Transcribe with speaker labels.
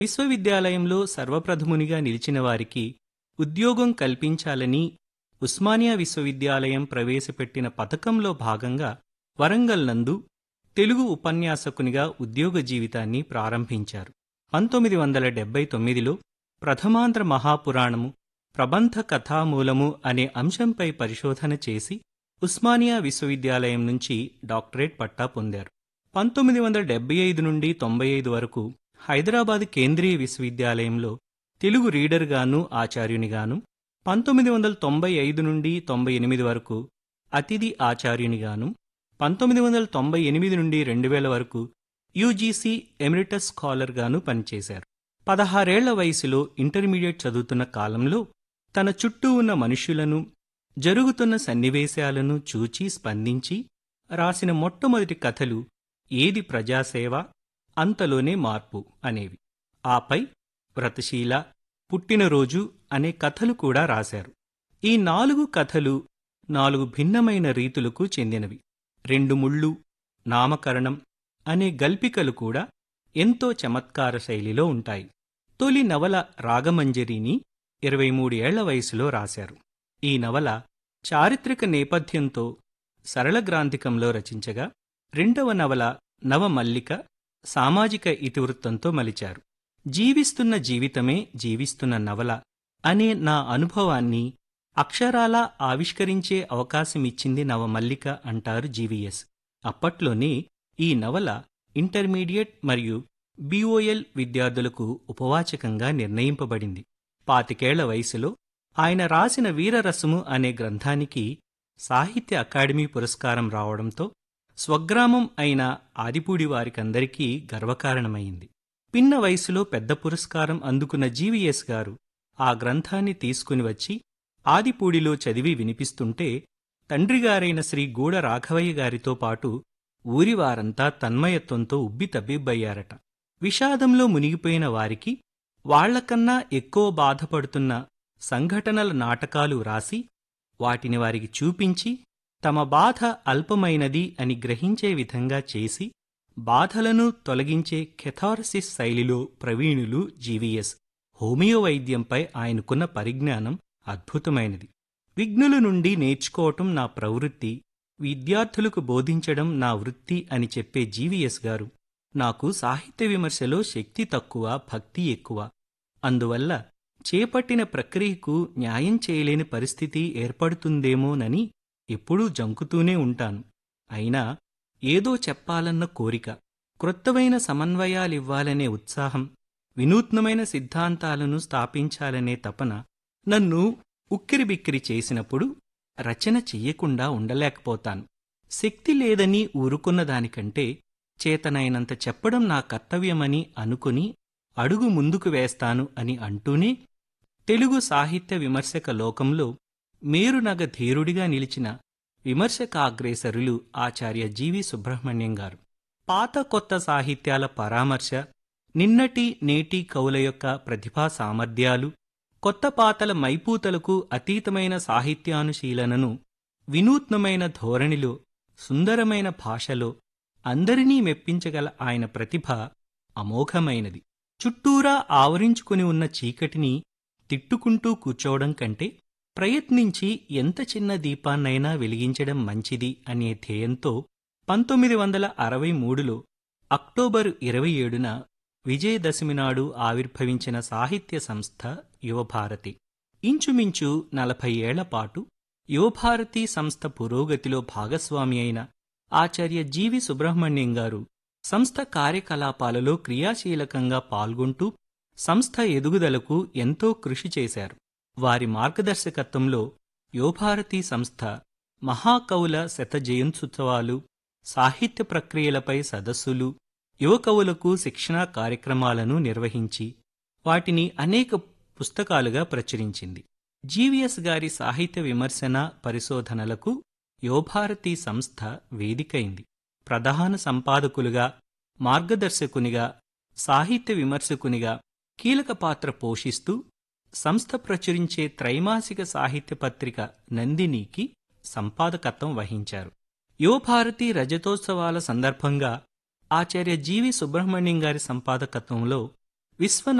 Speaker 1: విశ్వవిద్యాలయంలో సర్వప్రథమునిగా నిలిచిన వారికి ఉద్యోగం కల్పించాలని ఉస్మానియా విశ్వవిద్యాలయం ప్రవేశపెట్టిన పథకంలో భాగంగా వరంగల్ నందు తెలుగు ఉపన్యాసకునిగా ఉద్యోగ జీవితాన్ని ప్రారంభించారు. 1979లో ప్రథమాంధ్ర మహాపురాణము ప్రబంధ కథామూలము అనే అంశంపై పరిశోధన చేసి ఉస్మానియా విశ్వవిద్యాలయం నుంచి డాక్టరేట్ పట్టా పొందారు. 1975 నుండి 95 వరకు హైదరాబాద్ కేంద్రీయ విశ్వవిద్యాలయంలో తెలుగు రీడర్గాను ఆచార్యునిగాను, 1995 నుండి 98 వరకు అతిథి ఆచార్యునిగాను, 1998 నుండి 2000 వరకు యూజీసీ ఎమిరిటస్ స్కాలర్గాను పనిచేశారు. 16 ఏళ్ల వయసులో ఇంటర్మీడియట్ చదువుతున్న కాలంలో తన చుట్టూ ఉన్న మనుష్యులను, జరుగుతున్న సన్నివేశాలను చూచి స్పందించి రాసిన మొట్టమొదటి కథలు ఏది ప్రజాసేవ, అంతలోనే మార్పు అనేవి. ఆపై వ్రతశీల, పుట్టినరోజు అనే కథలు కూడా రాశారు. ఈ 4 కథలు 4 భిన్నమైన రీతులకు చెందినవి. 2 ముళ్ళు, నామకరణం అనే గల్పికలు కూడా ఎంతో చమత్కార శైలిలో ఉంటాయి. తొలి నవల రాగమంజరిని 23 ఏళ్ల వయసులో రాశారు. ఈ నవల చారిత్రక నేపథ్యంతో సరళ గ్రాంథికంలో రచించగా, రెండవ నవల నవమల్లిక సామాజిక ఇతివృత్తంతో మలిచారు. జీవిస్తున్న జీవితమే జీవిస్తున్న నవల అనే నా అనుభవాన్ని అక్షరాలా ఆవిష్కరించే అవకాశమిచ్చింది నవమల్లిక అంటారు జీవీఎస్. అప్పట్లోనే ఈ నవల ఇంటర్మీడియట్ మరియు బీఓఎల్ విద్యార్థులకు ఉపవాచకంగా నిర్ణయింపబడింది. 25 వయసులో ఆయన రాసిన వీరరసము అనే గ్రంథానికి సాహిత్య అకాడమీ పురస్కారం రావడంతో స్వగ్రామం అయిన ఆదిపూడి వారికందరికీ గర్వకారణమైంది. పిన్న వయసులో పెద్ద పురస్కారం అందుకున్న జీవీఎస్ గారు ఆ గ్రంథాన్ని తీసుకుని వచ్చి ఆదిపూడిలో చదివి వినిపిస్తుంటే తండ్రిగారైన శ్రీ గూడ రాఘవయ్య గారితో పాటు ఊరివారంతా తన్మయత్వంతో ఉబ్బితబ్బిబ్బయ్యారట. విషాదంలో మునిగిపోయిన వారికి వాళ్లకన్నా ఎక్కువ బాధపడుతున్న సంఘటనల నాటకాలు రాసి వాటిని వారికి చూపించి తమ బాధ అల్పమైనది అని గ్రహించే విధంగా చేసి బాధలను తొలగించే కెథార్సిస్ శైలిలో ప్రవీణులు జీవీఎస్. హోమియో వైద్యంపై ఆయనకున్న పరిజ్ఞానం అద్భుతమైనది. విఘ్నుల నుండి నేర్చుకోవటం నా ప్రవృత్తి, విద్యార్థులకు బోధించడం నా వృత్తి అని చెప్పే జీవీఎస్ గారు నాకు సాహిత్య విమర్శలో శక్తి తక్కువ, భక్తి ఎక్కువ. అందువల్ల చేపట్టిన ప్రక్రియకు న్యాయం చేయలేని పరిస్థితి ఏర్పడుతుందేమోనని ఎప్పుడూ జంకుతూనే ఉంటాను. అయినా ఏదో చెప్పాలన్న కోరిక, క్రొత్తవైన సమన్వయాలివ్వాలనే ఉత్సాహం, వినూత్నమైన సిద్ధాంతాలను స్థాపించాలనే తపన నన్ను ఉక్కిరిబిక్కిరి చేసినప్పుడు రచన చెయ్యకుండా ఉండలేకపోతాను. శక్తి లేదని ఊరుకున్న దానికంటే చేతనైనంత చెప్పడం నా కర్తవ్యమని అనుకుని అడుగు ముందుకు వేస్తాను అని అంటూనే తెలుగు సాహిత్య విమర్శక లోకంలో మేరునగ ధీరుడిగా నిలిచిన విమర్శకాగ్రేసరులు ఆచార్య జీవి సుబ్రహ్మణ్యం గారు. పాత కొత్త సాహిత్యాల పరామర్శ, నిన్నటి నేటి కవుల యొక్క ప్రతిభా సామర్థ్యాలు, కొత్త పాతల మైపూతలకు అతీతమైన సాహిత్యానుశీలనను వినూత్నమైన ధోరణిలో, సుందరమైన భాషలో అందరినీ మెప్పించగల ఆయన ప్రతిభ అమోఘమైనది. చుట్టూరా ఆవరించుకుని ఉన్న చీకటిని తిట్టుకుంటూ కూర్చోవడం కంటే ప్రయత్నించి ఎంత చిన్న దీపాన్నైనా వెలిగించడం మంచిది అనే ధ్యేయంతో 1963లో అక్టోబరు 27న విజయదశమి నాడు ఆవిర్భవించిన సాహిత్య సంస్థ యువభారతి. ఇంచుమించు 40 ఏళ్లపాటు యువభారతి సంస్థ పురోగతిలో భాగస్వామి అయిన ఆచార్య జీవి సుబ్రహ్మణ్యం గారు సంస్థ కార్యకలాపాలలో క్రియాశీలకంగా పాల్గొంటూ సంస్థ ఎదుగుదలకు ఎంతో కృషి చేశారు. వారి మార్గదర్శకత్వంలో యువభారతి సంస్థ మహాకవుల శతజయంత్యుత్సవాలు, సాహిత్య ప్రక్రియలపై సదస్సులు, యువకవులకు శిక్షణా కార్యక్రమాలను నిర్వహించి వాటిని అనేక పుస్తకాలుగా ప్రచురించింది. జీవీఎస్ గారి సాహిత్య విమర్శన పరిశోధనలకు యువభారతి సంస్థ వేదికైంది. ప్రధాన సంపాదకులుగా, మార్గదర్శకునిగా, సాహిత్య విమర్శకునిగా కీలక పాత్ర పోషిస్తూ సంస్థ ప్రచురించే త్రైమాసిక సాహిత్య పత్రిక నందినికి సంపాదకత్వం వహించారు. యువభారతి రజతోత్సవాల సందర్భంగా ఆచార్య జీవి సుబ్రహ్మణ్యం గారి సంపాదకత్వంలో విశ్వ